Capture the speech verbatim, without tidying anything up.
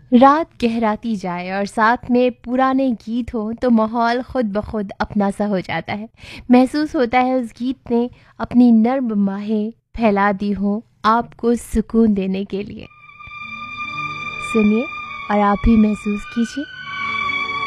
रात गहराती जाए और साथ में पुराने गीत हों तो माहौल खुद ब खुद अपना सा हो जाता है। महसूस होता है उस गीत ने अपनी नर्म बाहें फैला दी हों आपको सुकून देने के लिए। सुनिए और आप भी महसूस कीजिए।